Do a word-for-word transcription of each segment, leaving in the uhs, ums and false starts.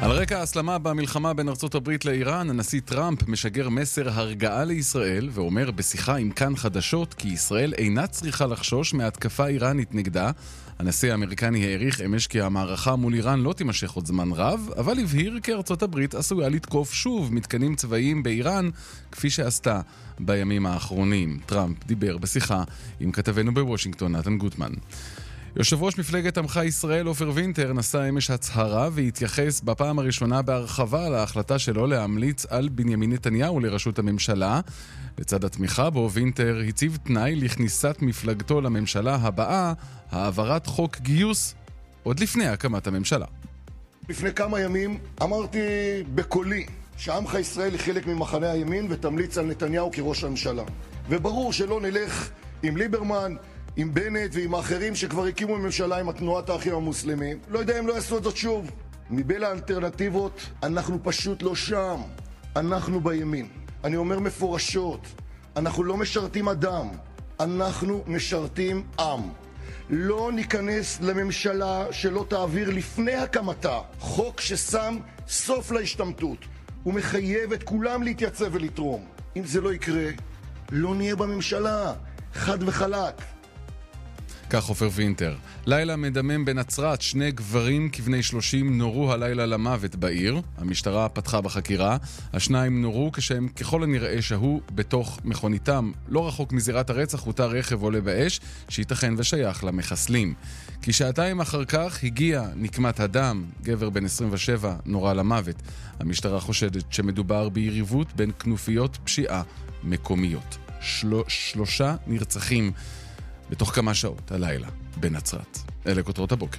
על רקע ההסלמה במלחמה בין ארצות הברית לאיראן, הנשיא טראמפ משגר מסר הרגעה לישראל ואומר בשיחה עם כאן חדשות כי ישראל אינה צריכה לחשוש מהתקפה איראנית נגדה. הנשיא האמריקני העריך אמש כי המערכה מול איראן לא תימשך עוד זמן רב, אבל הבהיר כי ארצות הברית עשויה לתקוף שוב מתקנים צבאיים באיראן, כפי שעשתה בימים האחרונים. טראמפ דיבר בשיחה עם כתבנו בוושינגטון, נתן גוטמן. יושב ראש מפלגת עמך ישראל עופר וינטר נשא אמש הצהרה והתייחס בפעם הראשונה בהרחבה להחלטה שלו להמליץ על בנימין נתניהו לראשות הממשלה. לצד התמיכה בו, וינטר הציב תנאי לכניסת מפלגתו לממשלה הבאה, העברת חוק גיוס עוד לפני הקמת הממשלה. לפני כמה ימים אמרתי בקולי שעמך ישראל היא חלק ממחנה הימין ותמליץ על נתניהו כראש הממשלה. וברור שלא נלך עם ליברמן, עם בנט ועם האחרים שכבר הקימו ממשלה עם התנועת האחים המוסלמים. לא יודע אם לא יעשו את זאת שוב. מבין האלטרנטיבות, אנחנו פשוט לא שם. אנחנו בימין. אני אומר מפורשות, אנחנו לא משרתים אדם, אנחנו משרתים עם. לא ניכנס לממשלה שלא תעביר לפני הקמתה חוק ששם סוף להשתמטות. הוא מחייב את כולם להתייצב ולתרום. אם זה לא יקרה, לא נהיה בממשלה. חד וחלק. כך עופר וינטר. לילה מדמם בנצרת, שני גברים כבני שלושים נורו הלילה למוות בעיר. המשטרה פתחה בחקירה. השניים נורו כשהם ככל הנראה שהו בתוך מכוניתם. לא רחוק מזירת הרצח אותה רכב עולה באש, שייתכן ושייך למחסלים. כי שעתיים אחר כך הגיע נקמת הדם. גבר בן עשרים ושבע נורה למוות. המשטרה חושדת שמדובר ביריבות בין כנופיות פשיעה מקומיות. של... שלושה נרצחים בתוך כמה שעות הלילה בנצרת. אלה כותרות הבוקר.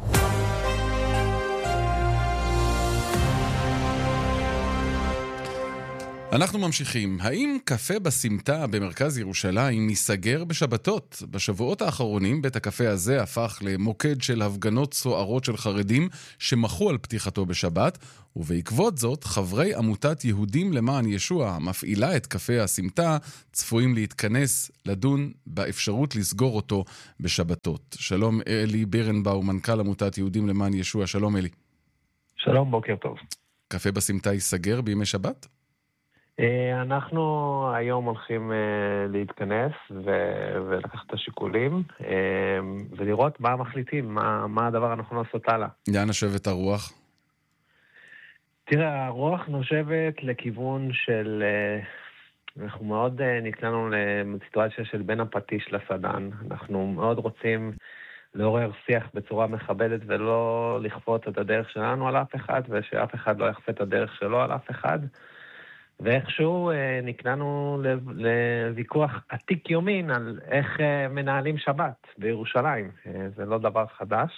אנחנו ממשיכים. האם קפה בסמטה במרכז ירושלים ייסגר בשבתות? בשבועות האחרונים בית הקפה הזה הפך למוקד של הפגנות סוערות של חרדים שמחו על פתיחתו בשבת, ובעקבות זאת חברי עמותת יהודים למען ישוע מפעילה את קפה הסמטה צפויים להתכנס לדון באפשרות לסגור אותו בשבתות. שלום אלי בירנבאום, מנכ"ל עמותת יהודים למען ישוע. שלום אלי. שלום, בוקר טוב. קפה בסמטה ייסגר בימי שבת? אנחנו היום הולכים להתכנס ולקחת את השיקולים ולראות מה מחליטים, מה, מה הדבר אנחנו נעשות הלאה. לאן נושבת הרוח? תראה, הרוח נושבת לכיוון של, אנחנו מאוד נקלענו לסיטואציה של בין הפטיש לסדן. אנחנו מאוד רוצים לעורר שיח בצורה מכבדת ולא לכפות את הדרך שלנו על אף אחד, ושאף אחד לא יחפה את הדרך שלו על אף אחד. ואיכשהו אה, נקלענו לוויכוח עתיק יומין על איך אה, מנהלים שבת בירושלים. אה, זה לא דבר חדש,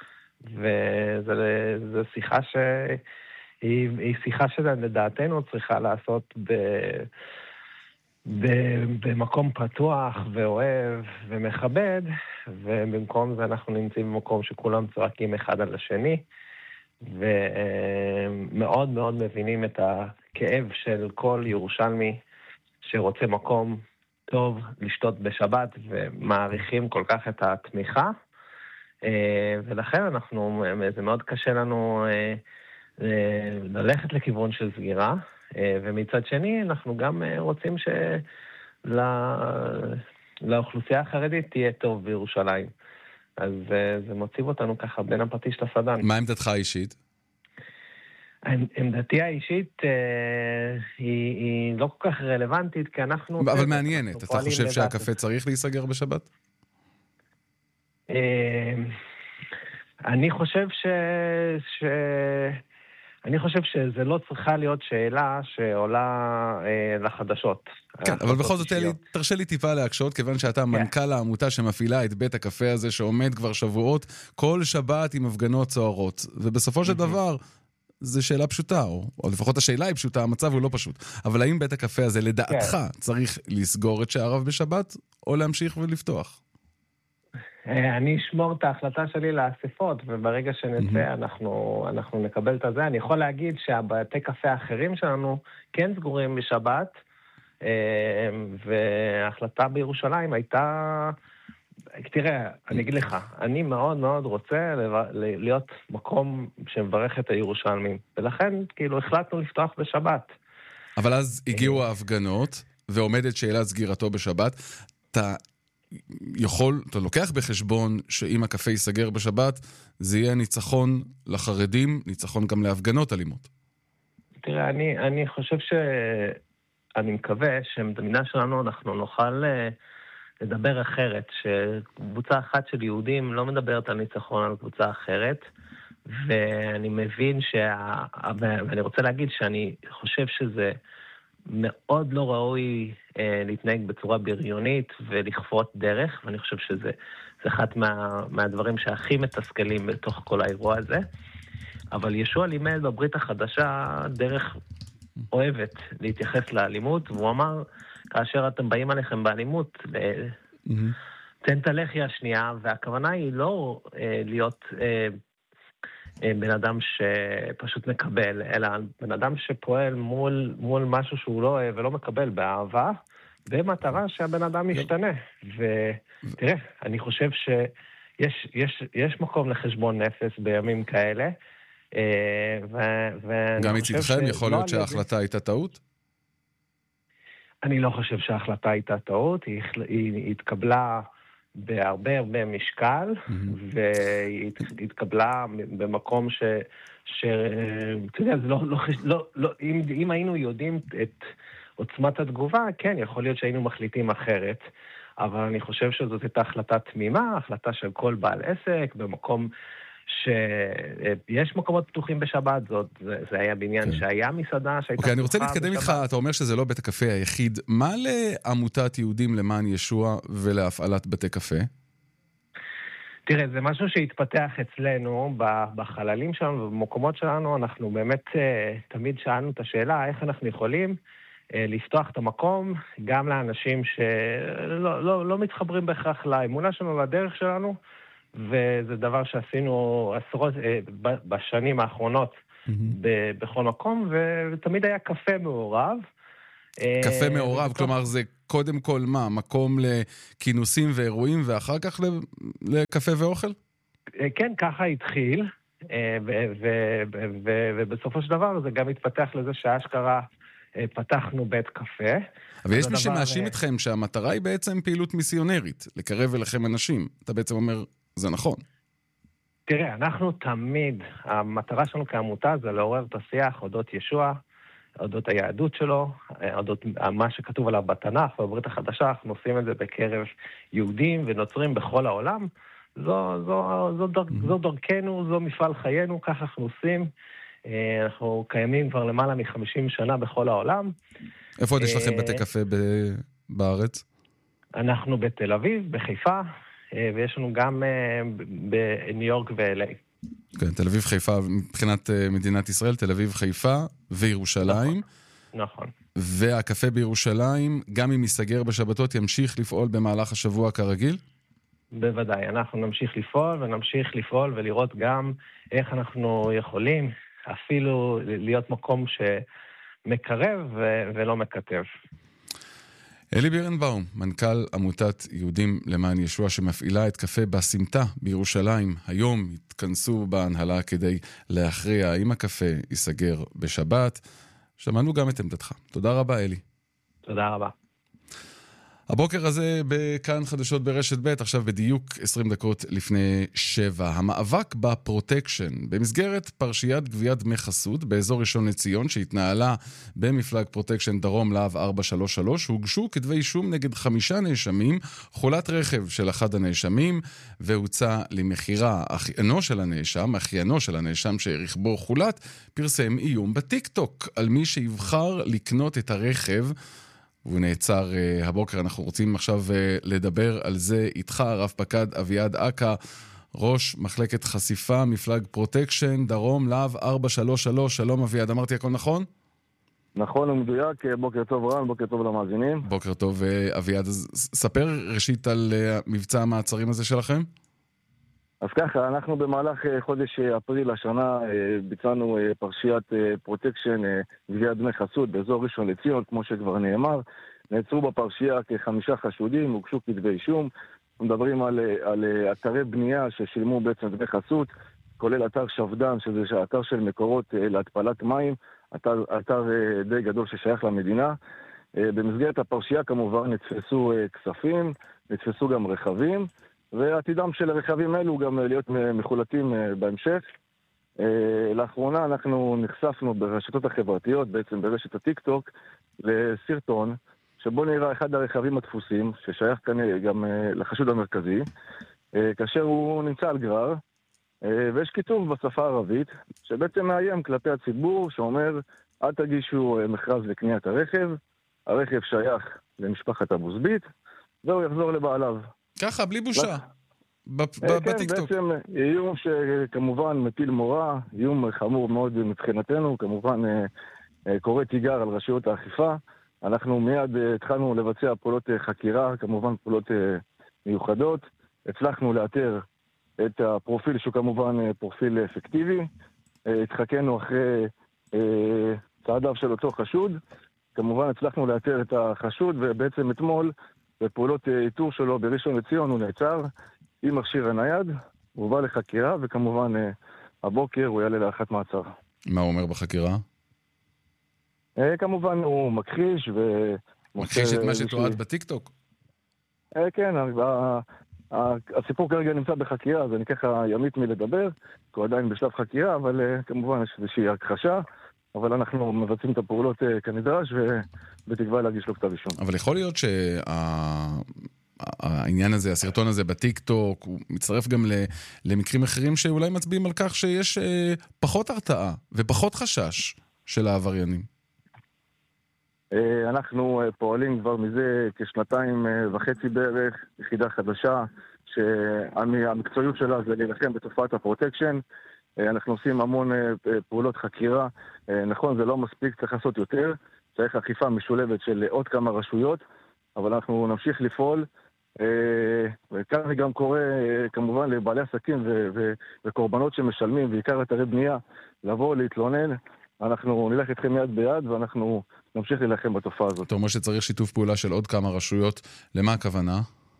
וזו שיחה שהיא היא שיחה שלדעתנו צריכה לעשות ב, ב, במקום פתוח ואוהב ומכבד, ובמקום זה אנחנו נמצאים במקום שכולם צועקים אחד על השני, ומאוד מאוד מבינים את הכאב של כל ירושלמי שרוצה מקום טוב לשתות בשבת, ומעריכים כל כך את התמיכה, ולכן אנחנו, זה מאוד קשה לנו ללכת לכיוון של סגירה, ומצד שני אנחנו גם רוצים שלאוכלוסייה החרדית תהיה טוב בירושלים. אז זה מוציב אותנו ככה בין הפטיש לסדן. מה עמדתך האישית? עמדתי האישית היא, היא לא כל כך רלוונטית, כי אנחנו... אבל מעניינת, אתה חושב שהקפה צריך להיסגר בשבת? אני חושב ש... ש... אני חושב שזה לא צריכה להיות שאלה שעולה אה, לחדשות. כן, אבל בכל זאת, אלי, תרשה לי טיפה להקשות, כיוון שאתה כן. מנכ"ל העמותה שמפעילה את בית הקפה הזה, שעומד כבר שבועות, כל שבת עם הפגנות צוערות. ובסופו של דבר, זו שאלה פשוטה, או, או לפחות השאלה היא פשוטה, המצב הוא לא פשוט. אבל האם בית הקפה הזה, לדעתך, כן. צריך לסגור את שעריו בשבת, או להמשיך ולפתוח? אני אשמור את ההחלטה שלי לאספות, וברגע שנצא אנחנו, אנחנו נקבל את זה. אני יכול להגיד שהבתי קפה האחרים שלנו כן סגורים בשבת, וההחלטה בירושלים הייתה תראה, אני אגיד לך, אני מאוד מאוד רוצה להיות מקום שמברך את הירושלמים, ולכן כאילו החלטנו לפתוח בשבת. אבל אז הגיעו ההפגנות, ועומדת שאלת סגירתו בשבת. אתה יכול, אתה לוקח בחשבון שאם הקפה ייסגר בשבת, זה יהיה ניצחון לחרדים, ניצחון גם להפגנות אלימות. תראה, אני, אני חושב ש... אני מקווה שבמדינה שלנו אנחנו נוכל לדבר אחרת, שקבוצה אחת של יהודים לא מדברת על ניצחון על קבוצה אחרת, ואני מבין שה... ואני רוצה להגיד שאני חושב שזה מאוד לא ראוי אה, להתנהג בצורה בריונית ולכפות דרך, ואני חושב שזה זה אחד מה, מהדברים שהכי מתסכלים בתוך כל האירוע הזה. אבל ישוע לימד בברית החדשה דרך אוהבת להתייחס לאלימות, והוא אמר, כאשר אתם באים עליכם באלימות, mm-hmm. תן את הלחי השנייה, והכוונה היא לא אה, להיות... אה, בן אדם שפשוט מקבל, אלא בן אדם שפועל מול, מול משהו שהוא לא אוהב ולא מקבל באהבה, במטרה שהבן אדם ישתנה. ותראה, אני חושב שיש יש, יש מקום לחשבון נפש בימים כאלה. גם מצדכם יכול להיות שההחלטה הייתה טעות? אני לא חושב שההחלטה הייתה טעות, היא, היא התקבלה... בהרבה הרבה משקל, mm-hmm. והיא התקבלה במקום ש... ש... אתה יודע, זה לא... לא, לא, לא אם, אם היינו יודעים את עוצמת התגובה, כן, יכול להיות שהיינו מחליטים אחרת, אבל אני חושב שזאת הייתה החלטה תמימה, החלטה של כל בעל עסק, במקום שיש מקומות פתוחים בשבת, זאת, זה, זה היה בניין okay. שהיה מסעדה, שהייתה okay, אני רוצה פתוחה להתקדם בשבת. איתך, אתה אומר שזה לא בית הקפה היחיד. מה לעמותת יהודים למען ישוע ולהפעלת בתי קפה? תראה, זה משהו שהתפתח אצלנו בחללים שלנו ובמקומות שלנו. אנחנו באמת תמיד שאלנו את השאלה, איך אנחנו יכולים לפתוח את המקום גם לאנשים שלא לא, לא מתחברים בהכרח לאמונה שלנו, לדרך שלנו, וזה דבר שעשינו עשרות, בשנים האחרונות mm-hmm. בכל מקום, ותמיד היה קפה מעורב. קפה מעורב, כלומר זה קודם כל מה? מקום לכינוסים ואירועים, ואחר כך לקפה ואוכל? כן, ככה התחיל, ובסופו של דבר זה גם התפתח לזה שהאשכרה פתחנו בית קפה. אבל יש מי שמאשים אתכם שהמטרה היא בעצם פעילות מיסיונרית, לקרב אליכם אנשים. אתה בעצם אומר... זה נכון. תראה, אנחנו תמיד, המטרה שלנו כעמותה זה לעורר את השיח אודות ישוע, אודות היהדות שלו, אודות מה שכתוב עליו בתנ"ך ובברית החדשה. אנחנו עושים את זה בקרב יהודים ונוצרים בכל העולם. זו, זו, זו, דרכ, זו דרכנו, זו מפעל חיינו, ככה אנחנו עושים. אנחנו קיימים כבר למעלה מ-חמישים שנה בכל העולם. איפה עוד יש לכם בתי קפה בארץ? אנחנו בתל אביב, בחיפה, ויש לנו גם בניו יורק ו-אל איי. כן, תל אביב חיפה, מבחינת מדינת ישראל, תל אביב חיפה וירושלים. נכון, נכון. והקפה בירושלים, גם אם ייסגר בשבתות, ימשיך לפעול במהלך השבוע כרגיל? בוודאי, אנחנו נמשיך לפעול ונמשיך לפעול ולראות גם איך אנחנו יכולים אפילו להיות מקום שמקרב ו- ולא מקטב. אלי בירנבאום, מנכ"ל עמותת יהודים למען ישוע שמפעילה את קפה בסמטה בירושלים. היום התכנסו בהנהלה כדי להכריע האם הקפה ייסגר בשבת. שמענו גם את עמדתך. תודה רבה, אלי. תודה רבה. הבוקר הזה בכאן חדשות ברשת ב', עכשיו בדיוק עשרים דקות לפני שבע. המאבק בפרוטקשן, במסגרת פרשיית גביית דמי חסות באזור ראשון לציון שהתנהלה במפלג פרוטקשן דרום להב ארבע שלוש שלוש, הוגשו כתבי אישום נגד חמישה נאשמים, חולת רכב של אחד הנאשמים, והוצא למחירה. אחיינו של הנאשם, אחיינו של הנאשם שרכבו חולת, פרסם איום בטיק-טוק על מי שיבחר לקנות את הרכב, והוא נעצר uh, הבוקר. אנחנו רוצים עכשיו uh, לדבר על זה איתך, רב פקד אביעד אקה, ראש מחלקת חשיפה, מפלג פרוטקשן, דרום, להב ארבע שלוש שלוש. שלום אביעד, אמרתי הכל נכון? נכון ומדויק, בוקר טוב רן, בוקר טוב למאזינים. בוקר טוב אביעד, אז ספר ראשית על uh, מבצע המעצרים הזה שלכם. אז ככה, אנחנו במהלך חודש אפריל השנה ביצענו פרשיית פרוטקשן גביית דמי חסות באזור ראשון לציון, כמו שכבר נאמר. נעצרו בפרשייה כחמישה חשודים, הוגשו כתבי אישום. מדברים על, על אתרי בנייה ששילמו בעצם דמי חסות, כולל אתר שבדן, שזה אתר של מקורות להתפלת מים, אתר, אתר די גדול ששייך למדינה. במסגרת הפרשייה כמובן נתפסו כספים, נתפסו גם רכבים, ועתידם של הרכבים האלו גם להיות מחולטים בהמשך. לאחרונה אנחנו נחשפנו ברשתות החברתיות, בעצם ברשת הטיק-טוק, לסרטון שבו נראה אחד הרכבים הדפוסים, ששייך כאן גם לחשוד המרכזי, כאשר הוא נמצא על גרר, ויש כיתוב בשפה הערבית, שבעצם מאיים כלפי הציבור, שאומר, אל תגישו מכרז לקניית הרכב, הרכב שייך למשפחת אבו זבית, והוא יחזור לבעליו. ככה, בלי בושה. בטיקטוק. כן, בעצם איום שכמובן מטיל מורא, איום חמור מאוד מבחינתנו, כמובן קורא תיגר על רשויות האכיפה. אנחנו מיד התחלנו לבצע פעולות חקירה, כמובן פעולות מיוחדות. הצלחנו לאתר את הפרופיל שהוא כמובן פרופיל אפקטיבי. התחכנו אחרי צעדיו של אותו חשוד. כמובן הצלחנו לאתר את החשוד, ובעצם אתמול בפעולות איתור שלו בראשון לציון הוא נעצר עם מכשיר הנייד, הוא בא לחקירה, וכמובן הבוקר הוא יעלה להארכת מעצר. מה הוא אומר בחקירה? כמובן הוא מכחיש ו... מכחיש את מה שתועד בטיקטוק? כן, הסיפור כרגע נמצא בחקירה, אז אני ככה ימית מלדבר, כי הוא עדיין בשלב חקירה, אבל כמובן יש איזושהי הכחשה, אבל אנחנו מבצעים את הפעולות כנדרש, ובתקווה להגיש לו כתב אישום. אבל יכול להיות שהעניין הזה, הסרטון הזה בטיק-טוק, הוא מצטרף גם למקרים אחרים שאולי מצביעים על כך שיש פחות הרתעה ופחות חשש של העבריינים. אנחנו פועלים כבר מזה כשנתיים וחצי בערך, יחידה חדשה, שהמקצועיות שלה זה להילחם בתופעת הפרוטקשן. אנחנו עושים המון פעולות חקירה. נכון, זה לא מספיק, צריך לעשות יותר. צריך אכיפה משולבת של עוד כמה רשויות, אבל אנחנו נמשיך לפעול. וכאן אני גם קורא כמובן לבעלי עסקים וקורבנות שמשלמים, בעיקר אתרי בנייה, לבוא, להתלונן. אנחנו נלך איתכם יד ביד, ואנחנו נמשיך להילחם בתופעה הזאת. אתה אומר שצריך שיתוף פעולה של עוד כמה רשויות. למה הכוונה?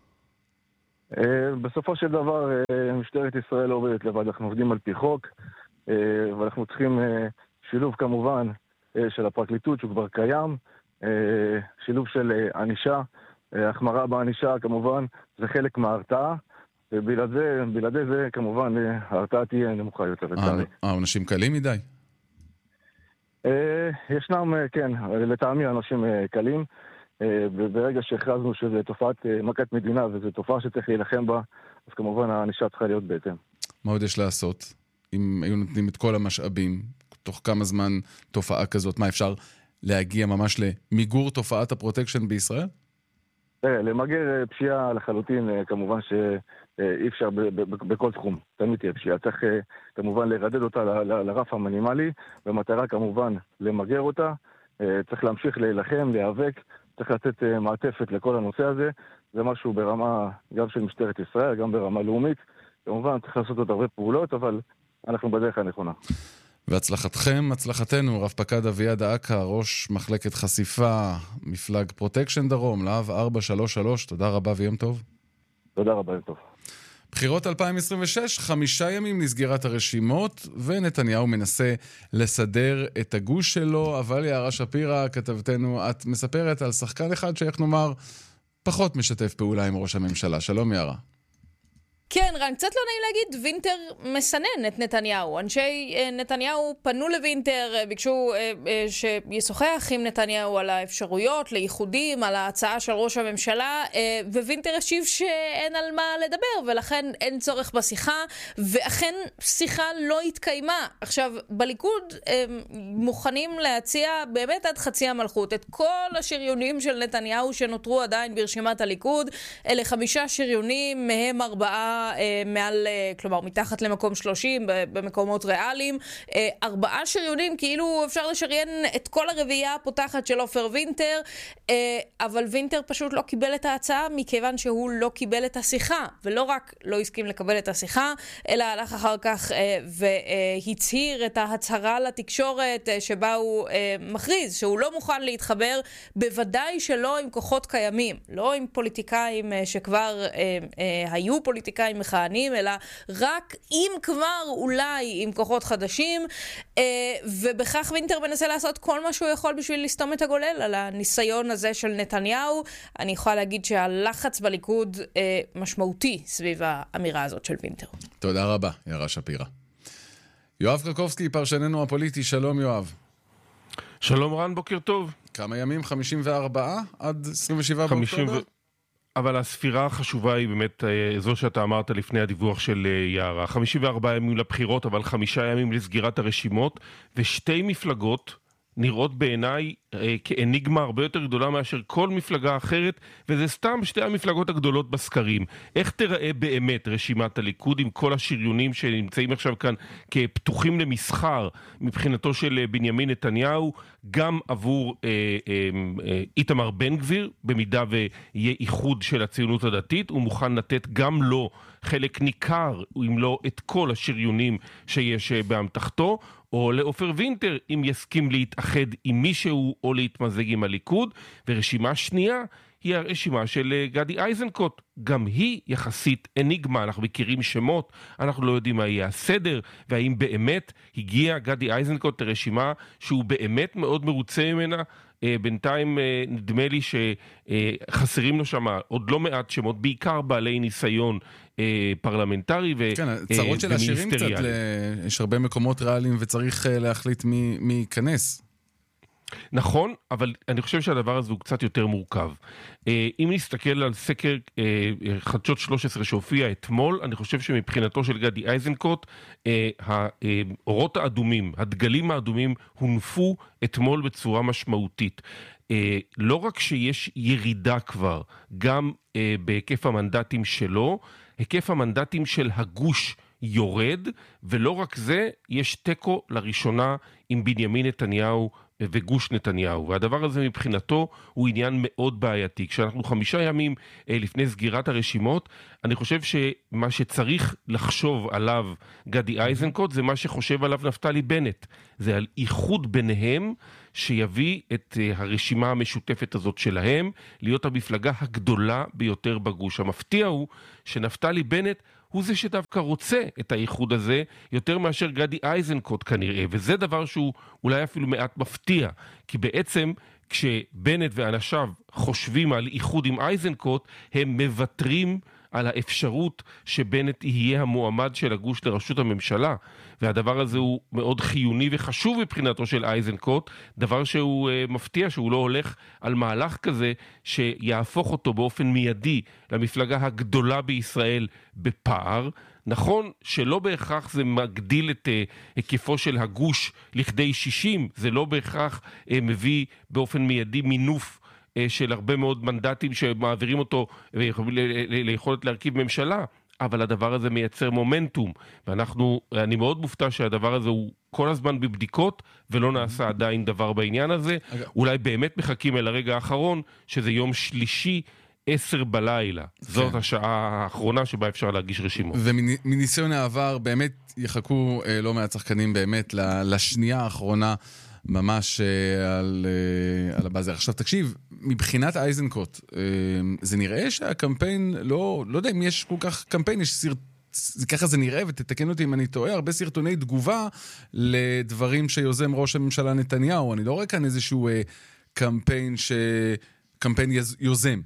בסופו של דבר, משטרת ישראל לא עובדת לבד. אנחנו עובדים על פי חוק, ואנחנו צריכים שילוב כמובן של הפרקליטות, שהוא כבר קיים, שילוב של ענישה, החמרה בענישה כמובן, זה חלק מההרתעה, ובלעדי זה כמובן ההרתעה תהיה נמוכה יותר. האנשים קלים מדי? ישנם, כן, לטעמי אנשים קלים, וברגע שהכרזנו שזה תופעת מכת מדינה, וזו תופעה שצריך להילחם בה, אז כמובן הענישה צריכה להיות בהתאם. מה עוד יש לעשות? אם היו נותנים את כל המשאבים, תוך כמה זמן תופעה כזאת, מה אפשר להגיע ממש למיגור תופעת הפרוטקשן בישראל? למגר פשיעה לחלוטין, כמובן שאי אפשר בכל תחום, תמיד תהיה פשיעה. צריך כמובן לרדד אותה לרף המינימלי, במטרה כמובן למגר אותה. צריך להמשיך להילחם, להיאבק, צריך לתת מעטפת לכל הנושא הזה. זה משהו ברמה גם של משטרת ישראל, גם ברמה לאומית. כמובן צריך לעשות עוד הרבה פעולות, אבל אנחנו בדרך הנכונה. והצלחתכם, הצלחתנו, רב פקד אביעד אקה, ראש מחלקת חשיפה, מפלג פרוטקשן דרום, להב ארבע שלוש שלוש, תודה רבה ויום טוב. תודה רבה, יום טוב. בחירות אלפיים עשרים ושש, חמישה ימים לסגירת הרשימות, ונתניהו מנסה לסדר את הגוש שלו, אבל יערה שפירא, כתבתנו, את מספרת על שחקן אחד שאיך נאמר, פחות משתף פעולה עם ראש הממשלה. שלום יערה. כן, רן, קצת לא נעים להגיד, וינטר מסנן את נתניהו. אנשי נתניהו פנו לוינטר, ביקשו שישוחח עם נתניהו על האפשרויות, לייחודים, על ההצעה של ראש הממשלה, ווינטר השיב שאין על מה לדבר, ולכן אין צורך בשיחה, ואכן שיחה לא התקיימה. עכשיו, בליכוד מוכנים להציע באמת עד חצי המלכות את כל השריונים של נתניהו שנותרו עדיין ברשימת הליכוד. אלה חמישה שריונים, מהם ארבעה נמצא אה, מעל, אה, כלומר, מתחת למקום שלושים, במקומות ריאליים. אה, ארבעה שריונים, כאילו אפשר לשריין את כל הרביעייה הפותחת של עופר וינטר, אה, אבל וינטר פשוט לא קיבל את ההצעה, מכיוון שהוא לא קיבל את השיחה, ולא רק לא הסכים לקבל את השיחה, אלא הלך אחר כך אה, והצהיר את ההצהרה לתקשורת, אה, שבה הוא אה, מכריז שהוא לא מוכן להתחבר, בוודאי שלא עם כוחות קיימים, לא עם פוליטיקאים אה, שכבר אה, אה, היו פוליטיקאים מכהנים, אלא רק אם כבר אולי עם כוחות חדשים, אה, ובכך וינטר מנסה לעשות כל מה שהוא יכול בשביל לסתום את הגולל על הניסיון הזה של נתניהו. אני יכולה להגיד שהלחץ בליכוד אה, משמעותי סביב האמירה הזאת של וינטר. תודה רבה, יערה שפירא. יואב קרקובסקי, פרשננו הפוליטי, שלום יואב. שלום רן, בוקר טוב. כמה ימים? חמישים וארבע עד עשרים ושבעה באוקטובר? אבל הספירה החשובה היא באמת זו שאתה אמרת לפני הדיווח של יערה. חמישים וארבעה ימים לבחירות, אבל חמישה ימים לסגירת הרשימות, ושתי מפלגות נראות בעיניי אה, כאניגמה הרבה יותר גדולה מאשר כל מפלגה אחרת, וזה סתם שתי המפלגות הגדולות בסקרים. איך תראה באמת רשימת הליכוד עם כל השריונים שנמצאים עכשיו כאן כפתוחים למסחר מבחינתו של בנימין נתניהו, גם עבור אה, אה, אה, איתמר בן גביר, במידה ויהיה איחוד של הציונות הדתית, הוא מוכן לתת גם לו חלק ניכר, אם לא את כל השריונים שיש באמתחתו, או לעופר וינטר, אם יסכים להתאחד עם מישהו או להתמזג עם הליכוד. ורשימה שנייה היא הרשימה של גדי איזנקוט. גם היא יחסית אניגמה, אנחנו מכירים שמות, אנחנו לא יודעים מה יהיה הסדר, והאם באמת הגיע גדי איזנקוט לרשימה שהוא באמת מאוד מרוצה ממנה. בינתיים נדמה לי שחסרים לו שם עוד לא מעט שמות, בעיקר בעלי ניסיון פרלמנטרי ומיניסטריאלי. כן, צרות של השירים קצת, יש הרבה מקומות ריאליים וצריך להחליט מי ייכנס. נכון, אבל אני חושב שהדבר הזה הוא קצת יותר מורכב. אם נסתכל על סקר חדשות שלוש עשרה שהופיע אתמול, אני חושב שמבחינתו של גדי איזנקוט, האורות האדומים, הדגלים האדומים הונפו אתמול בצורה משמעותית. לא רק שיש ירידה כבר, גם בהיקף המנדטים שלו, היקף המנדטים של הגוש יורד, ולא רק זה, יש טקו לראשונה עם בנימין נתניהו וגוש נתניהו, והדבר הזה מבחינתו הוא עניין מאוד בעייתי. כשאנחנו חמישה ימים לפני סגירת הרשימות, אני חושב שמה שצריך לחשוב עליו גדי איזנקוט זה מה שחושב עליו נפתלי בנט, זה על איחוד ביניהם שיביא את הרשימה המשותפת הזאת שלהם להיות המפלגה הגדולה ביותר בגוש. המפתיע הוא שנפתלי בנט הוא זה שדווקא רוצה את האיחוד הזה יותר מאשר גדי איזנקוט כנראה, וזה דבר שהוא אולי אפילו מעט מפתיע, כי בעצם כשבנט ואנשיו חושבים על איחוד עם איזנקוט, הם מוותרים על האפשרות שבנט יהיה המועמד של הגוש לראשות הממשלה, והדבר הזה הוא מאוד חיוני וחשוב מבחינתו של איזנקוט, דבר שהוא uh, מפתיע שהוא לא הולך על מהלך כזה שיהפוך אותו באופן מיידי למפלגה הגדולה בישראל בפער. נכון שלא בהכרח זה מגדיל את uh, היקפו של הגוש לכדי שישים, זה לא בהכרח uh, מביא באופן מיידי מינוף של הרבה מאוד מנדטים שמעבירים אותו ליכולת להרכיב ממשלה, אבל הדבר הזה מייצר מומנטום, ואנחנו, אני מאוד מופתע שהדבר הזה הוא כל הזמן בבדיקות, ולא נעשה עדיין דבר בעניין הזה. אולי באמת מחכים אל הרגע האחרון, שזה יום שלישי, עשר בלילה. זאת השעה האחרונה שבה אפשר להגיש רשימות. ומניסיון העבר, באמת יחכו לא מעט שחקנים באמת לשנייה האחרונה, ממש על, על הבאזר. עכשיו תקשיב, מבחינת איזנקוט, זה נראה שהקמפיין, לא, לא יודע אם יש כל כך קמפיין, יש סרט, ככה זה נראה, ותתקן אותי אם אני טועה, הרבה סרטוני תגובה לדברים שיוזם ראש הממשלה נתניהו. אני לא רואה כאן איזשהו קמפיין, ש... קמפיין יוזם.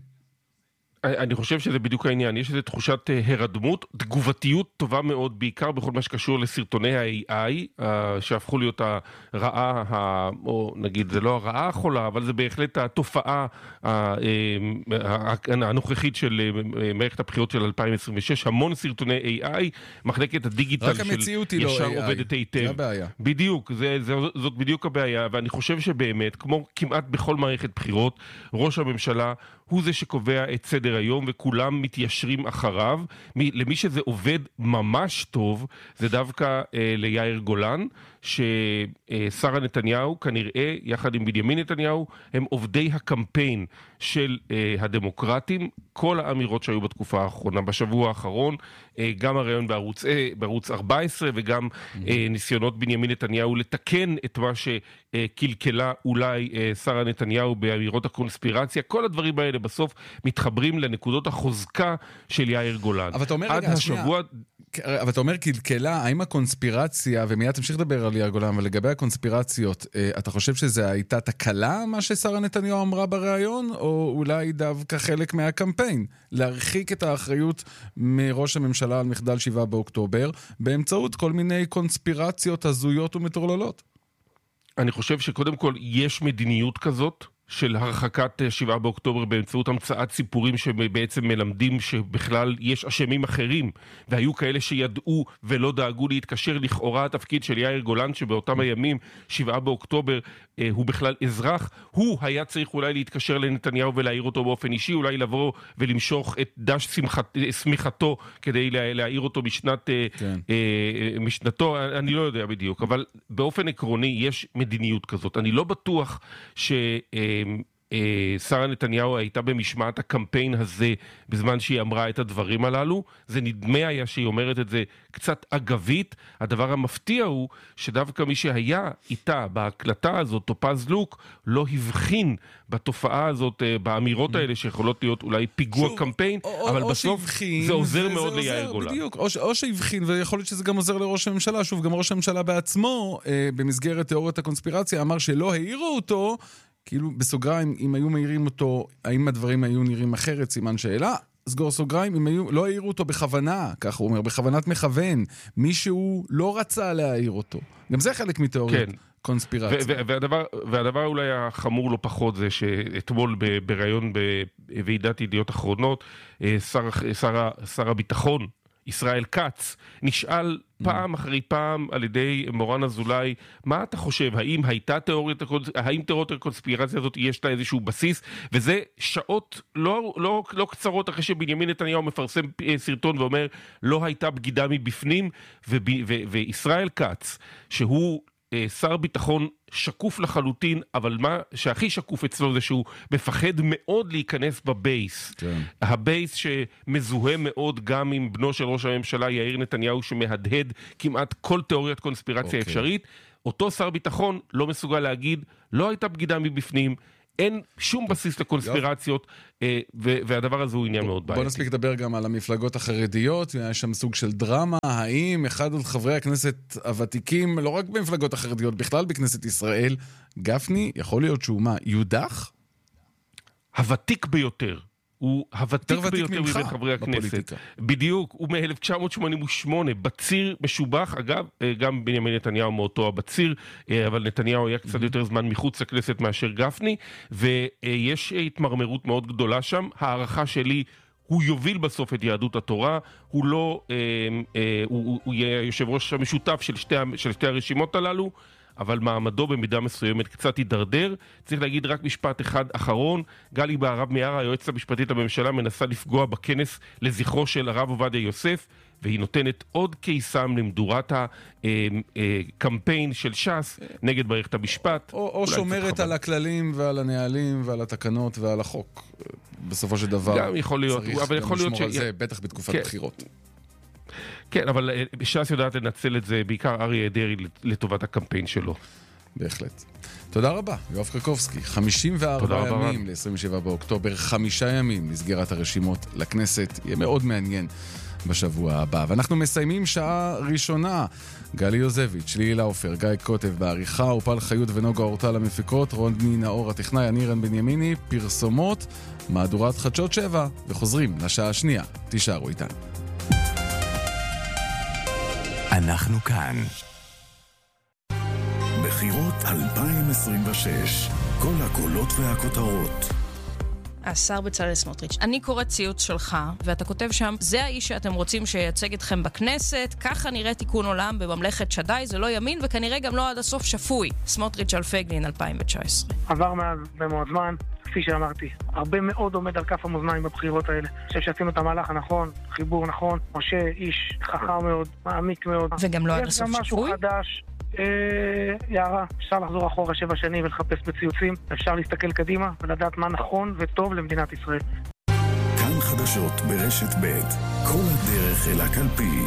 אני חושב שזה בדיוק העניין, יש איזו תחושת הרדמות, תגובתיות טובה מאוד, בעיקר בכל מה שקשור לסרטוני ה-איי איי, שהפכו להיות הרעה, או נגיד זה לא הרעה החולה, אבל זה בהחלט התופעה הנוכחית של מערכת הבחירות של אלפיים עשרים ושש, המון סרטוני איי איי, מחלקת הדיגיטל של ישר עובדת היטב. זה הבעיה. בדיוק, זה, זה, זאת בדיוק הבעיה, ואני חושב שבאמת, כמו כמעט בכל מערכת בחירות, ראש הממשלה הוא זה שקובע את סדר היום וכולם מתיישרים אחריו. למי שזה עובד ממש טוב זה דווקא אה, ליאיר גולן, ששרה נתניהו כנראה יחד עם בנימין נתניהו הם עובדי הקמפיין של אה, הדמוקרטים. כל האמירות שהיו בתקופה האחרונה, בשבוע האחרון, אה, גם הרעיון בערוץ, אה, בערוץ ארבע עשרה וגם אה, ניסיונות בנימין נתניהו לתקן את מה שקלקלה אולי אה, שרה נתניהו באמירות הקונספירציה, כל הדברים האלה בסוף מתחברים לנקודות החוזקה של יאיר גולן. אבל אתה אומר, עד רגע, השבוע... אבל אתה אומר קלקלה, האם הקונספירציה, ומיד תמשיך לדבר על יאיר גולן, אבל לגבי הקונספירציות, אתה חושב שזה הייתה תקלה מה ששרה נתניהו אמרה בריאיון, או אולי דווקא חלק מהקמפיין, להרחיק את האחריות מראש הממשלה על מחדל שבעה באוקטובר, באמצעות כל מיני קונספירציות הזויות ומטורללות? אני חושב שקודם כל יש מדיניות כזאת, של הרחקת שבעה באוקטובר באמצעות המצאת סיפורים שבעצם מלמדים שבכלל יש אשמים אחרים, והיו כאלה שידעו ולא דאגו להתקשר. לכאורה התפקיד של יאיר גולן שבאותם הימים שבעה באוקטובר אה, הוא בכלל אזרח, הוא היה צריך אולי להתקשר לנתניהו ולהעיר אותו באופן אישי, אולי לבוא ולמשוך את דש שמחת, סמיכתו כדי לה, להעיר אותו בשנת אה, כן. אה, משנתו, אני לא יודע בדיוק, אבל באופן עקרוני יש מדיניות כזאת. אני לא בטוח ש... אה, שרה נתניהו הייתה במשמעת הקמפיין הזה בזמן שהיא אמרה את הדברים הללו. זה נדמה היה שהיא אומרת את זה קצת אגבית. הדבר המפתיע הוא שדווקא מי שהיה איתה בהקלטה הזאת, טופז לוק, לא הבחין בתופעה הזאת, באמירות האלה שיכולות להיות אולי פיגוע שוב, קמפיין, או, אבל או בסוף שהבחין, זה עוזר זה, מאוד זה ליאיר עוזר, גולן. בדיוק, או, או שהבחין, ויכול להיות שזה גם עוזר לראש הממשלה. שוב, גם ראש הממשלה בעצמו, אה, במסגרת תיאוריית הקונספירציה, אמר שלא העירו אותו, כאילו בסוגריים, אם היו מהירים אותו, האם הדברים היו נראים אחרת, סימן שאלה. סגור סוגריים, אם היו, לא העירו אותו בכוונה, כך הוא אומר, בכוונת מכוון, מישהו לא רצה להעיר אותו. גם זה חלק מתיאוריית כן. קונספירציה. והדבר, והדבר אולי החמור לא פחות זה שאתמול בראיון בוועידת ידיעות אחרונות, שר, שר, שר הביטחון, ישראל כץ, נשאל פעם אחרי פעם על ידי מורן אזולאי, מה אתה חושב, האם הייתה תיאוריית, האם תיאוריית הקונספירציה הזאת יש לה איזשהו בסיס, וזה שעות לא, לא, לא קצרות אחרי שבנימין נתניהו מפרסם סרטון ואומר, לא הייתה בגידה מבפנים, ו, ו, וישראל כץ, שהוא שר ביטחון שקוף לחלוטין, אבל מה שהכי שקוף אצלו זה שהוא מפחד מאוד להיכנס בבייס. כן. הבייס שמזוהה מאוד גם עם בנו של ראש הממשלה יאיר נתניהו, שמהדהד כמעט כל תיאוריית קונספירציה okay. אפשרית. אותו שר ביטחון לא מסוגל להגיד, לא הייתה בגידה מבפנים, אין שום בסיס לקונספירציות, והדבר הזה הוא עניין מאוד בעייתי. בוא נספיק לדבר גם על המפלגות החרדיות, יש שם סוג של דרמה, האם אחד עוד חברי הכנסת הוותיקים, לא רק במפלגות החרדיות, בכלל בכנסת ישראל, גפני, יכול להיות שהוא מה, יודח? הוותיק ביותר. הוא הוותיק ביותר מבין חברי הכנסת. בדיוק, הוא מ-אלף תשע מאות שמונים ושמונה, בציר משובח, אגב, גם בנימין נתניהו מאותו הבציר, אבל נתניהו היה קצת יותר זמן מחוץ לכנסת מאשר גפני, ויש התמרמרות מאוד גדולה שם. הערכה שלי, הוא יוביל בסוף את יהדות התורה, הוא לא, הוא, הוא יהיה יושב ראש המשותף של שתי, של שתי הרשימות הללו, אבל מעמדו במידה מסוימת קצת יידרדר. צריך להגיד רק משפט אחד אחרון, גלי בהרב מיארה, היועצת המשפטית לממשלה, מנסה לפגוע בכנס לזכרו של הרב עובדיה יוסף, והיא נותנת עוד קיסם למדורת הקמפיין של ש"ס נגד מערכת המשפט. או, או שומרת על הכללים ועל הנהלים ועל התקנות ועל החוק. בסופו של דבר גם יכול להיות, צריך אבל גם יכול לשמור להיות על ש... זה, בטח בתקופת כן. בחירות. כן, אבל ש"ס יודעת לנצל את זה, בעיקר אריה דרעי לטובת הקמפיין שלו. בהחלט. תודה רבה, יואב קרקובסקי. חמישים וארבעה ימים ל-עשרים ושבעה באוקטובר, חמישה ימים לסגירת הרשימות לכנסת. יהיה מאוד מעניין בשבוע הבא. ואנחנו מסיימים שעה ראשונה. גלי יוזביץ', ליהי לאופר, גיא קוטב בעריכה, אופל חיות ונוגה אורטל המפיקות, רוני נאור הטכנאי, אני רן בנימיני, פרסומות, מהדורת חדשות שבע, וחוזרים לשעה השנייה. תישארו איתנו. אנחנו כאן. בחירות אלפיים עשרים ושש. כל הקולות והכותרות. השר בצלאל סמוטריץ', אני קורא ציוץ שלך, ואתה כותב שם, זה האיש שאתם רוצים שייצג אתכם בכנסת, ככה נראה תיקון עולם בממלכת שדי, זה לא ימין, וכנראה גם לא עד הסוף שפוי. סמוטריץ' על פייגלין אלפיים תשע עשרה. עבר מאז במאוד זמן, כפי שאמרתי, הרבה מאוד עומד על כף המאזניים בבחירות האלה. אני חושב שעשינו את המהלך הנכון, חיבור נכון, משה איש חכם מאוד, מעמיק מאוד. וגם לא עד יש הסוף גם משהו שפוי? חדש, אה, יערה, אפשר לחזור אחורה שבע שנים ולחפש בציוצים, אפשר להסתכל קדימה ולדעת מה נכון וטוב למדינת ישראל. כאן חדשות ברשת ב', כל הדרך אל הקלפי.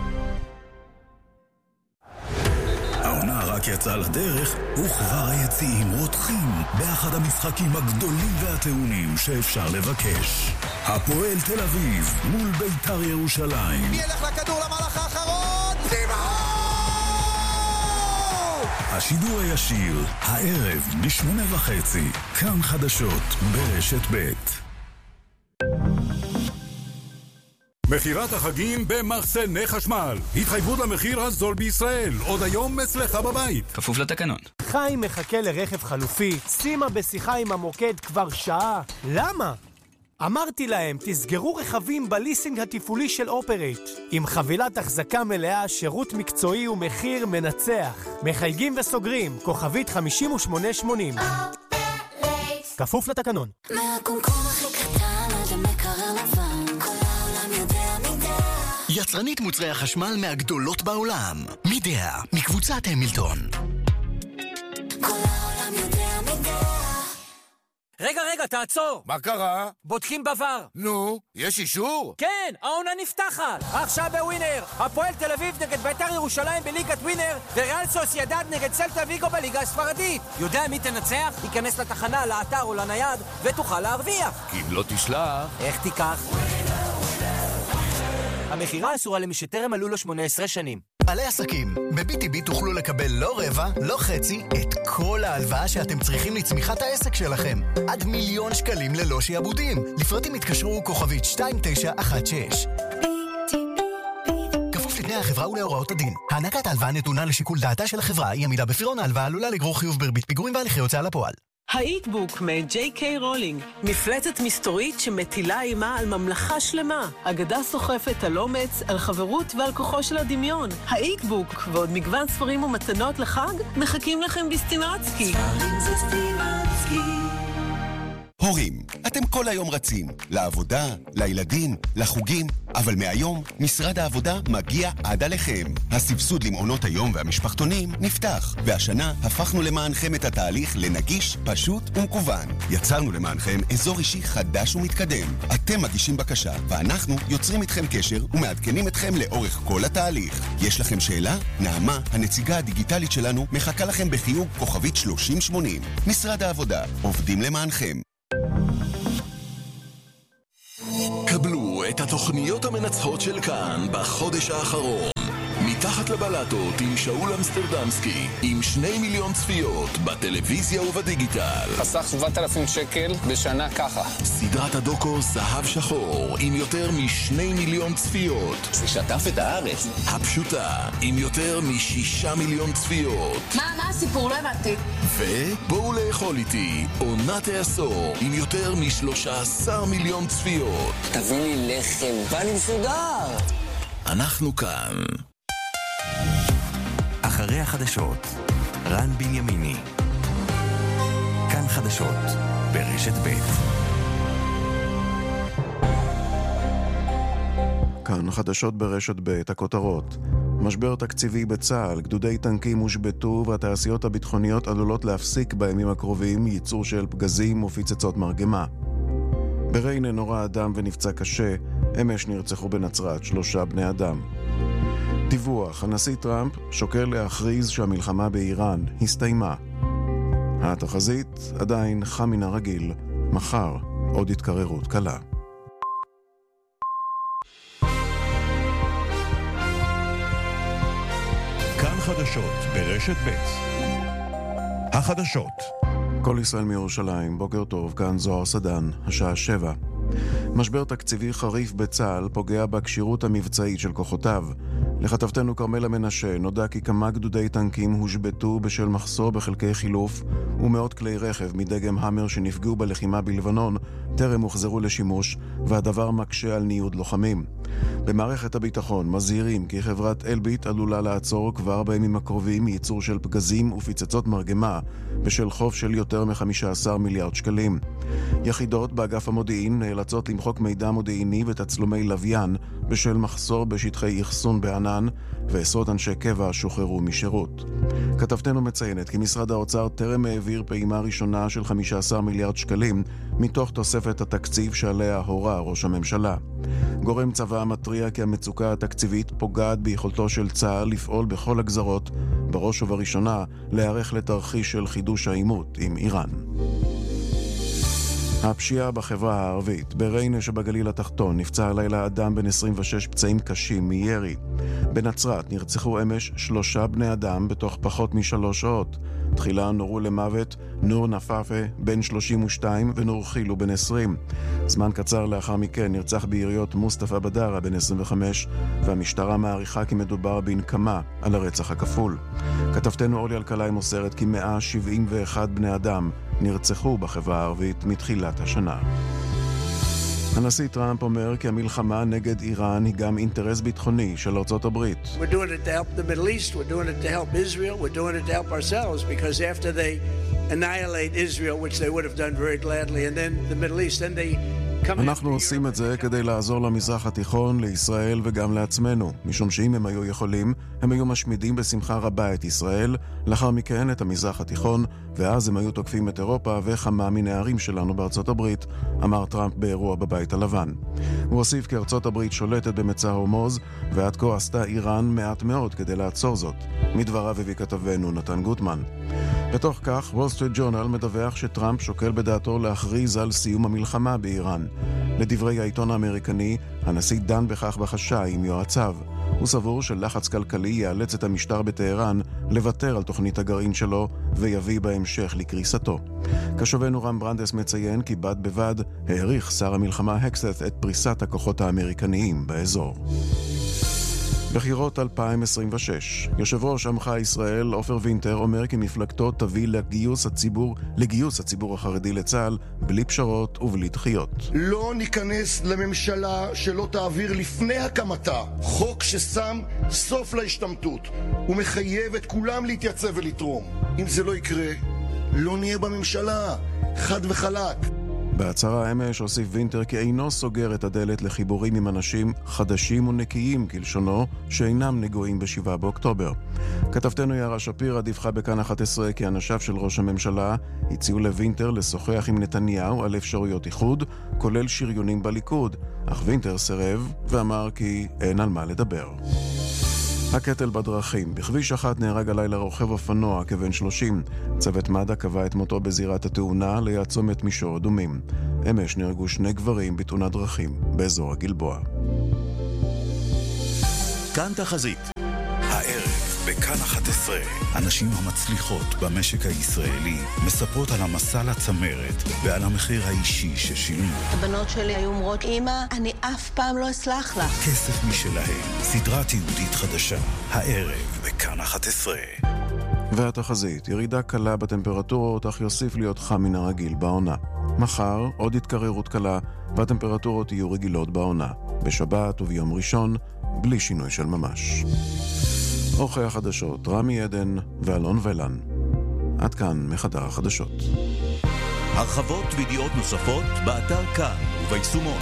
העונה רק יצאה לדרך, וכבר היציעים רותחים באחד המשחקים הגדולים והטעונים שאפשר לבקש. הפועל תל אביב מול בית"ר ירושלים. מי ילך לכדור למהלך האחרון? סימון! השידור הישיר, הערב בשמונה וחצי, כאן חדשות ברשת ב'. מחירת החגים במחסני חשמל. התחייבות למחיר הזול בישראל. עוד היום אצלך בבית. כפוף לתקנון. חיים מחכה לרכב חלופי. שימה בשיחה עם המוקד כבר שעה. למה? אמרתי להם, תסגרו רכבים בליסינג התפעולי של אופרייט. עם חבילת החזקה מלאה, שירות מקצועי ומחיר מנצח. מחייגים וסוגרים, כוכבית חמישים ושמונה שמונים. אופרייט. כפוף לתקנון. מהקומקום הכי קטן עד המקרר לבן. יצרנית מוצרי החשמל מהגדולות בעולם. מידע, מקבוצת המילטון. כל העולם יודע מידע. רגע, רגע, תעצור. מה קרה? בודקים בבר. נו, יש אישור? כן, העונה נפתחת. עכשיו בווינר. הפועל תל אביב נגד בית"ר ירושלים בליגת ווינר, וריאל סוסיידד נגד סלטה ויגו בליגה הספרדית. יודע מי תנצח? ייכנס לתחנה, לאתר או לנייד, ותוכל להרוויח. כי אם לא תשלח... איך תיקח? המחירה אסורה למי שטרם מלאו לו שמונה עשרה שנים. בעלי עסקים, ב-בי טי בי תוכלו לקבל לא רבע, לא חצי, את כל ההלוואה שאתם צריכים לצמיחת העסק שלכם. עד מיליון שקלים ללא שיעבודים. לפרטים התקשרו כוכבית שתיים תשע אחת שש. כפוף לתנאי החברה ולהוראות הדין. הענקת ההלוואה נתונה לשיקול דעתה של החברה, היא עמידה בפירעון ההלוואה עלולה לגרור חיוב בריבית פיגורים והליכי הוצאה לפועל. האיטבוק מ-ג'יי קיי רולינג, מפלצת מסתורית שמטילה אימה על ממלכה שלמה. אגדה סוחפת על אומץ, על חברות ועל כוחו של הדמיון. האיטבוק ועוד מגוון ספרים ומתנות לחג מחכים לכם בסטימצקי. ספרים זה סטימצקי. הורים, אתם כל היום רצים, לעבודה, לילדים, לחוגים, אבל מהיום משרד העבודה מגיע עד עליכם. הסבסוד למעונות היום והמשפחתונים נפתח, והשנה הפכנו למענכם את התהליך לנגיש, פשוט ומקוון. יצרנו למענכם אזור אישי חדש ומתקדם. אתם מגישים בקשה, ואנחנו יוצרים איתכם קשר ומעדכנים אתכם לאורך כל התהליך. יש לכם שאלה? נעמה, הנציגה הדיגיטלית שלנו, מחכה לכם בחיוג כוכבית שלושים שמונים. משרד העבודה, עובדים למענכם. קבלו את התוכניות המנצחות של כאן בחודש האחרון. מתחת לבלטות עם שאול אמסטרדמסקי, עם שני מיליון צפיות בטלוויזיה ובדיגיטל. חסך שבעת אלפים שקל בשנה ככה. סדרת הדוקו זהב שחור עם יותר משני מיליון צפיות. זה שטף את הארץ. הפשוטה עם יותר משישה מיליון צפיות. מה, מה הסיפור? לא הבנתי. ובואו לאכול איתי עונת העשור עם יותר משלושה עשר מיליון צפיות. תביא לי לחם, בא לי מסודר. אנחנו כאן. אחרי החדשות, רן בנימיני. כאן חדשות, ברשת ב'. כאן חדשות ברשת ב', הכותרות. משבר תקציבי בצה"ל, גדודי טנקים הושבתו והתעשיות הביטחוניות עלולות להפסיק בימים הקרובים ייצור של פגזים ופיצצות מרגמה. בריינה נורא אדם ונפצע קשה, אמש נרצחו בנצרת שלושה בני אדם. דיווח, הנשיא טראמפ שוקל להכריז שהמלחמה באיראן הסתיימה. התחזית עדיין חם מן הרגיל, מחר עוד התקררות קלה. כאן חדשות ברשת ב'. החדשות. כל ישראל מירושלים, בוקר טוב, כאן זוהר סדן, השעה שבע. משבר תקציבי חריף בצה"ל פוגע בקשירות המבצעית של כוחותיו. לכתבתנו קרמלה מנשה נודע כי כמה גדודי טנקים הושבתו בשל מחסור בחלקי חילוף ומאות כלי רכב מדגם המר שנפגעו בלחימה בלבנון טרם הוחזרו לשימוש, והדבר מקשה על ניוד לוחמים. במערכת הביטחון מזהירים כי חברת אלביט עלולה לעצור כבר בימים הקרובים מייצור של פגזים ופצצות מרגמה בשל חוב של יותר מ-חמישה עשר מיליארד שקלים. יחידות באגף המודיעין נאלצות למחוק מידע מודיעיני ותצלומי לוויין בשל מחסור בשטחי אחסון בענן, ועשרות אנשי קבע שוחררו משירות. כתבתנו מציינת כי משרד האוצר טרם העביר פעימה ראשונה של חמישה עשר מיליארד שקלים מתוך תוספת התקציב שעליה הורה ראש הממשלה. גורם צבא מטריע כי המצוקה התקציבית פוגעת ביכולתו של צה"ל לפעול בכל הגזרות, בראש ובראשונה להיערך לתרחיש של חידוש העימות עם איראן. הפשיעה בחברה הערבית. בריינה שבגליל התחתון נפצע הלילה אדם בן עשרים ושש פצעים קשים מירי. בנצרת נרצחו אמש שלושה בני אדם בתוך פחות משלוש שעות. תחילה נורו למוות נור נפאפה בן שלושים ושתיים ונור חילו בן עשרים. זמן קצר לאחר מכן נרצח ביריות מוסטפא בדרה בן עשרים וחמש, והמשטרה מעריכה כי מדובר בנקמה על הרצח הכפול. כתבתנו אורלי אלקלעי מוסרת כי מאה שבעים ואחד בני אדם נרצחו בחברה הערבית מתחילת השנה. הנשיא טראמפ אומר כי המלחמה נגד איראן היא גם אינטרס ביטחוני של ארצות הברית. We're doing it to help the Middle East, we're doing it to help Israel, we're doing it to help ourselves, because after they annihilate Israel, which they would have done very gladly, and then the Middle East, then they אנחנו עושים את זה כדי לעזור למזרח התיכון, לישראל וגם לעצמנו, משום שאם הם היו יכולים, הם היו משמידים בשמחה רבה את ישראל, לאחר מכן את המזרח התיכון, ואז הם היו תוקפים את אירופה וכמה מן הערים שלנו בארצות הברית, אמר טראמפ באירוע בבית הלבן. הוא הוסיף כי ארצות הברית שולטת במצע הורמוז, ועד כה עשתה איראן מעט מאוד כדי לעצור זאת. מדבריו הביא כתבנו נתן גוטמן. בתוך כך, וול סטריט ג'ורנל מדווח שטראמפ שוקל בדעתו להכריז על סיום המלחמה באיראן. לדברי העיתון האמריקני, הנשיא דן בכך בחשאי עם יועציו. הוא סבור שלחץ כלכלי יאלץ את המשטר בטהרן לוותר על תוכנית הגרעין שלו ויביא בהמשך לקריסתו. כשובנו רם ברנדס מציין כי בד בבד העריך שר המלחמה הקסת את פריסת הכוחות האמריקניים באזור. בחירות אלפיים עשרים ושש. יושב ראש עמך ישראל עופר וינטר אומר כי מפלגתו תביא לגיוס הציבור, לגיוס הציבור החרדי לצה"ל בלי פשרות ובלי דחיות. לא ניכנס לממשלה שלא תעביר לפני הקמתה חוק ששם סוף להשתמטות ומחייב את כולם להתייצב ולתרום. אם זה לא יקרה, לא נהיה בממשלה. חד וחלק. בהצהרה אמש הוסיף וינטר כי אינו סוגר את הדלת לחיבורים עם אנשים חדשים ונקיים כלשונו שאינם נגועים בשבעה באוקטובר. כתבתנו יערה שפירא דיווחה בכאן אחת עשרה כי אנשיו של ראש הממשלה הציעו לוינטר לשוחח עם נתניהו על אפשרויות איחוד, כולל שריונים בליכוד, אך וינטר סירב ואמר כי אין על מה לדבר. הקטל בדרכים. בכביש אחת נהרג הלילה רוכב אופנוע כבן שלושים. צוות מד"א קבע את מותו בזירת התאונה ליד צומת מישור אדומים. אמש נהרגו שני גברים בתאונת דרכים באזור הגלבוע. כאן תחזית. הערב בכאן אחת עשרה, הנשים המצליחות במשק הישראלי מספרות על המסע לצמרת ועל המחיר האישי ששילמו. הבנות שלי היו אומרות, אמא, אני אף פעם לא אסלח לך. כסף משלהם, סדרה תיעודית חדשה, הערב בכאן אחת עשרה. והתחזית, ירידה קלה בטמפרטורות, אך יוסיף להיות חם מן הרגיל בעונה. מחר עוד התקררות קלה והטמפרטורות יהיו רגילות בעונה. בשבת וביום ראשון, בלי שינוי של ממש. אורחי החדשות, רמי עדן ואלון ולן. עד כאן מחדר החדשות. הרחבות וידיעות נוספות באתר כאן וביישומון.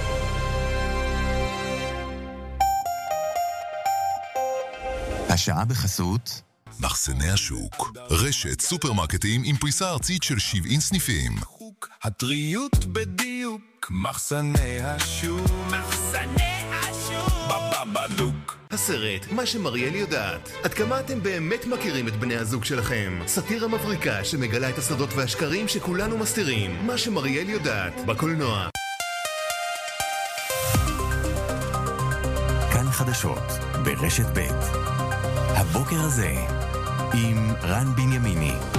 השעה בחסות מחסני השוק, רשת סופרמרקטים עם פריסה ארצית של שבעים סניפים. הטריות בדיוק, מחסני השוק, מחסני השוק, בבבדוק. הסרט, מה שמריאל יודעת. עד כמה אתם באמת מכירים את בני הזוג שלכם? סאטירה מבריקה שמגלה את הסודות והשקרים שכולנו מסתירים. מה שמריאל יודעת, בקולנוע. כאן חדשות, ברשת ב'. הבוקר הזה, עם רן בנימיני.